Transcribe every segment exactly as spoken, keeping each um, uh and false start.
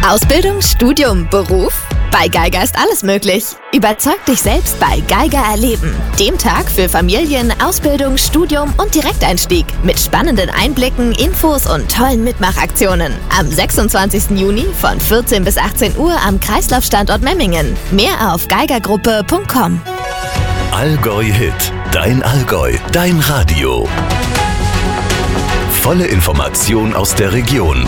Ausbildung, Studium, Beruf? Bei Geiger ist alles möglich. Überzeug dich selbst bei Geiger Erleben. Dem Tag für Familien, Ausbildung, Studium und Direkteinstieg. Mit spannenden Einblicken, Infos und tollen Mitmachaktionen. Am sechsundzwanzigsten Juni von vierzehn bis achtzehn Uhr am Kreislaufstandort Memmingen. Mehr auf geigergruppe punkt com. Allgäu Hit. Dein Allgäu. Dein Radio. Volle Information aus der Region.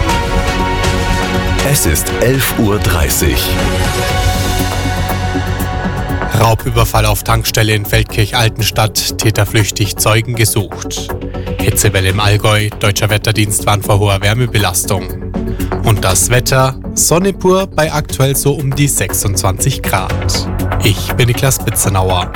Es ist elf Uhr dreißig. Raubüberfall auf Tankstelle in Feldkirch-Altenstadt. Täter flüchtig, Zeugen gesucht. Hitzewelle im Allgäu. Deutscher Wetterdienst warnt vor hoher Wärmebelastung. Und das Wetter. Sonne pur bei aktuell so um die sechsundzwanzig Grad. Ich bin Niklas Bitzenauer.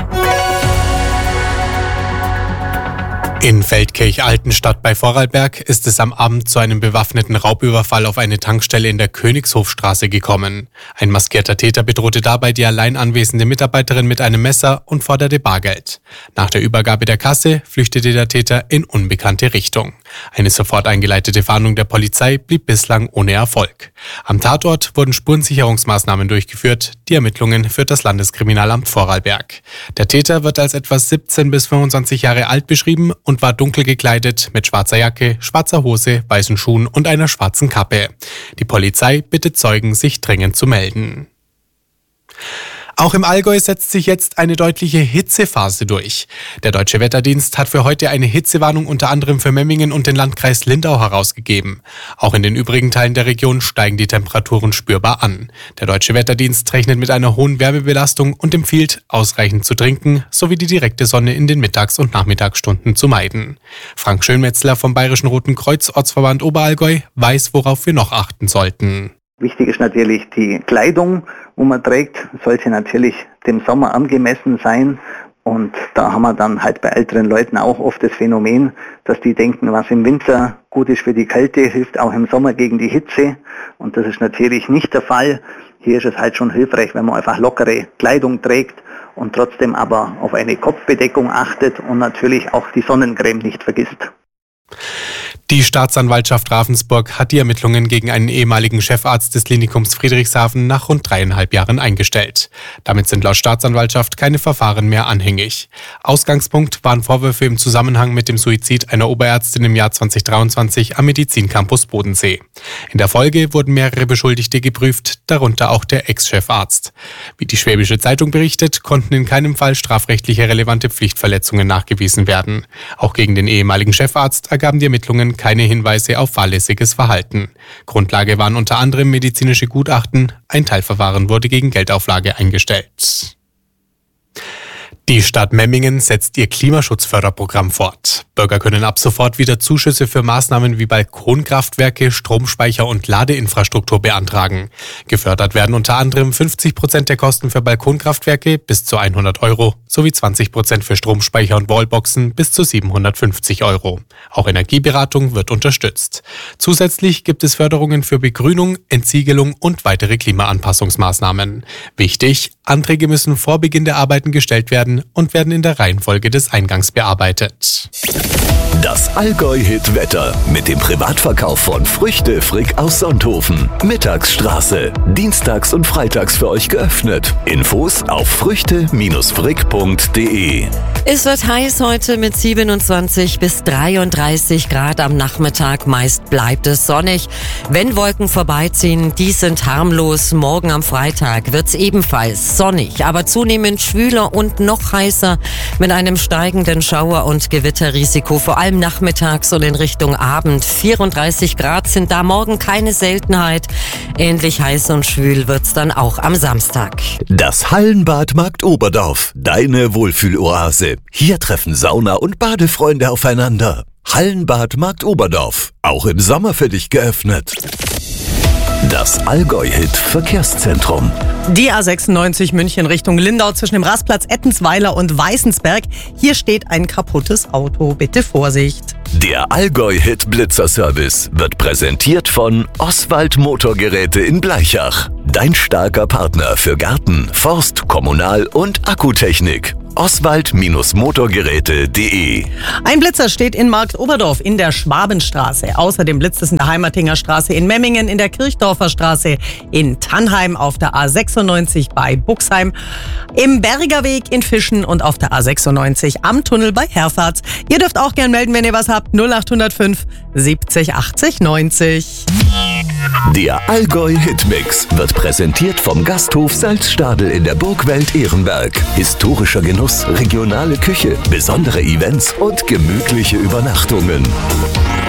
In Feldkirch-Altenstadt bei Vorarlberg ist es am Abend zu einem bewaffneten Raubüberfall auf eine Tankstelle in der Königshofstraße gekommen. Ein maskierter Täter bedrohte dabei die allein anwesende Mitarbeiterin mit einem Messer und forderte Bargeld. Nach der Übergabe der Kasse flüchtete der Täter in unbekannte Richtung. Eine sofort eingeleitete Fahndung der Polizei blieb bislang ohne Erfolg. Am Tatort wurden Spurensicherungsmaßnahmen durchgeführt. Die Ermittlungen führt das Landeskriminalamt Vorarlberg. Der Täter wird als etwa siebzehn bis fünfundzwanzig Jahre alt beschrieben und war dunkel gekleidet mit schwarzer Jacke, schwarzer Hose, weißen Schuhen und einer schwarzen Kappe. Die Polizei bittet Zeugen, sich dringend zu melden. Auch im Allgäu setzt sich jetzt eine deutliche Hitzephase durch. Der Deutsche Wetterdienst hat für heute eine Hitzewarnung unter anderem für Memmingen und den Landkreis Lindau herausgegeben. Auch in den übrigen Teilen der Region steigen die Temperaturen spürbar an. Der Deutsche Wetterdienst rechnet mit einer hohen Wärmebelastung und empfiehlt, ausreichend zu trinken sowie die direkte Sonne in den Mittags- und Nachmittagsstunden zu meiden. Frank Schönmetzler vom Bayerischen Roten Kreuz Ortsverband Oberallgäu weiß, worauf wir noch achten sollten. Wichtig ist natürlich die Kleidung, wo man trägt, sollte natürlich dem Sommer angemessen sein. Und da haben wir dann halt bei älteren Leuten auch oft das Phänomen, dass die denken, was im Winter gut ist für die Kälte, hilft auch im Sommer gegen die Hitze. Und das ist natürlich nicht der Fall. Hier ist es halt schon hilfreich, wenn man einfach lockere Kleidung trägt und trotzdem aber auf eine Kopfbedeckung achtet und natürlich auch die Sonnencreme nicht vergisst. Die Staatsanwaltschaft Ravensburg hat die Ermittlungen gegen einen ehemaligen Chefarzt des Klinikums Friedrichshafen nach rund dreieinhalb Jahren eingestellt. Damit sind laut Staatsanwaltschaft keine Verfahren mehr anhängig. Ausgangspunkt waren Vorwürfe im Zusammenhang mit dem Suizid einer Oberärztin im Jahr zweitausenddreiundzwanzig am Medizincampus Bodensee. In der Folge wurden mehrere Beschuldigte geprüft, darunter auch der Ex-Chefarzt. Wie die Schwäbische Zeitung berichtet, konnten in keinem Fall strafrechtliche relevante Pflichtverletzungen nachgewiesen werden. Auch gegen den ehemaligen Chefarzt ergaben die Ermittlungen keine Hinweise auf fahrlässiges Verhalten. Grundlage waren unter anderem medizinische Gutachten. Ein Teilverfahren wurde gegen Geldauflage eingestellt. Die Stadt Memmingen setzt ihr Klimaschutzförderprogramm fort. Bürger können ab sofort wieder Zuschüsse für Maßnahmen wie Balkonkraftwerke, Stromspeicher und Ladeinfrastruktur beantragen. Gefördert werden unter anderem fünfzig Prozent der Kosten für Balkonkraftwerke bis zu hundert Euro sowie zwanzig Prozent für Stromspeicher und Wallboxen bis zu siebenhundertfünfzig Euro. Auch Energieberatung wird unterstützt. Zusätzlich gibt es Förderungen für Begrünung, Entsiegelung und weitere Klimaanpassungsmaßnahmen. Wichtig, Anträge müssen vor Beginn der Arbeiten gestellt werden und werden in der Reihenfolge des Eingangs bearbeitet. Das Allgäu-Hit-Wetter mit dem Privatverkauf von Früchte Frick aus Sonthofen. Mittagsstraße. Dienstags und freitags für euch geöffnet. Infos auf früchte frick punkt de. Es wird heiß heute mit siebenundzwanzig bis dreiunddreißig Grad am Nachmittag. Meist bleibt es sonnig. Wenn Wolken vorbeiziehen, die sind harmlos. Morgen am Freitag wird es ebenfalls sonnig, aber zunehmend schwüler und noch heißer mit einem steigenden Schauer- und Gewitterrisiko, vor allem nachmittags und in Richtung Abend. vierunddreißig Grad sind da morgen keine Seltenheit. Ähnlich heiß und schwül wird's dann auch am Samstag. Das Hallenbad Markt Oberdorf, deine Wohlfühloase. Hier treffen Sauna- und Badefreunde aufeinander. Hallenbad Markt Oberdorf, auch im Sommer für dich geöffnet. Das Allgäu-Hit Verkehrszentrum. Die A sechsundneunzig München Richtung Lindau zwischen dem Rastplatz Ettensweiler und Weißensberg. Hier steht ein kaputtes Auto. Bitte Vorsicht. Der Allgäu-Hit Blitzerservice wird präsentiert von Oswald Motorgeräte in Blaichach. Dein starker Partner für Garten, Forst, Kommunal- und Akkutechnik. oswald Motorgeräte punkt de. Ein Blitzer steht in Marktoberdorf in der Schwabenstraße. Außerdem blitzt es in der Heimertinger Straße in Memmingen, in der Kirchdorfer Straße in Tannheim, auf der A sechsundneunzig bei Buxheim, im Bergerweg in Fischen und auf der A sechsundneunzig am Tunnel bei Herfahrt. Ihr dürft auch gern melden, wenn ihr was habt. null acht null fünf siebzig achtzig neunzig. Der Allgäu Hitmix wird präsentiert vom Gasthof Salzstadel in der Burgwelt Ehrenberg. Historischer Genuss, regionale Küche, besondere Events und gemütliche Übernachtungen.